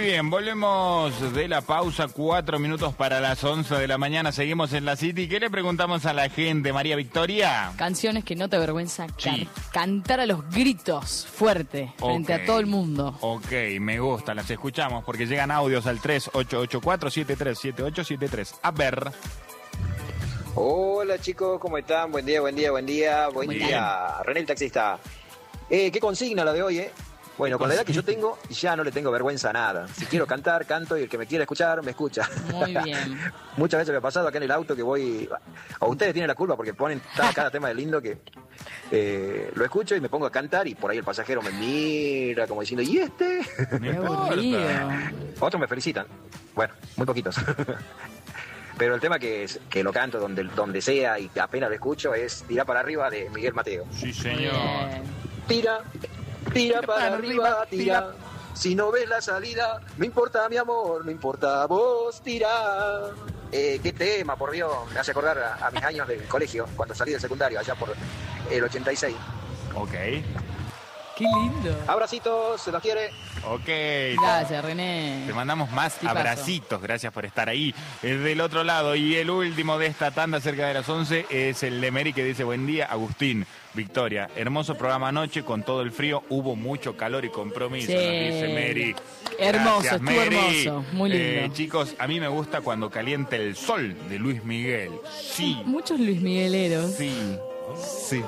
bien, volvemos de la pausa, 4 minutos para las 11 de la mañana, seguimos en la City. ¿Qué le preguntamos a la gente, María Victoria? Canciones que no te avergüenza Sí. cantar a los gritos fuerte frente a todo el mundo. Ok, me gusta, las escuchamos porque llegan audios al 3884-737873. A ver. Hola chicos, ¿cómo están? Buen día, buen día, buen día. Buen Muy día, René el taxista. ¿Qué consigna la de hoy, Bueno, con la edad que yo tengo, ya no le tengo vergüenza a nada. Si quiero cantar, canto y el que me quiera escuchar, me escucha. Muy bien. Muchas veces me ha pasado acá en el auto que voy... O ustedes tienen la culpa porque ponen cada tema de lindo que lo escucho y me pongo a cantar y por ahí el pasajero me mira como diciendo, ¿y este? Qué aburrido. Otros me felicitan. Bueno, muy poquitos. Pero el tema que lo canto donde sea y apenas lo escucho es Tira para arriba de Miguel Mateo. Sí, Muy señor. bien. Tira para arriba, tira. Si no ves la salida, no importa mi amor, no importa vos, tira. Qué tema, por Dios, me hace acordar a mis años del colegio, cuando salí del secundario, allá por el 86. Ok, Qué lindo. Abracitos, se los quiere. ok. Gracias, René. Te mandamos más Tipazo. abracitos, gracias por estar ahí del otro lado. Y el último de esta tanda, cerca de las 11, es el de Mary que dice, buen día, Agustín, Victoria. Hermoso programa anoche, con todo el frío, hubo mucho calor y compromiso, Sí. nos dice Mary. Hermoso, Gracias, estuvo Mary. hermoso, muy lindo. Chicos, a mí me gusta Cuando calienta el sol, de Luis Miguel. Sí, Muchos Luis Migueleros. sí, sí.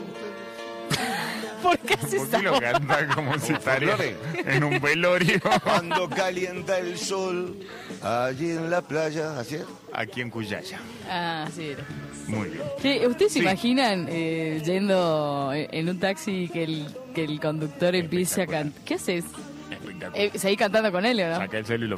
¿Por qué haces ¿Por qué lo eso? canta como si estaría en un velorio? Cuando calienta el sol, allí en la playa, así es. Aquí en Cuyaya. Ah, sí. Muy bien. Che, ¿ustedes se Sí. imaginan yendo en un taxi que el conductor empiece a cantar? ¿Qué haces? Espectacular. ¿Seguís cantando con él o no? Saca el celu y lo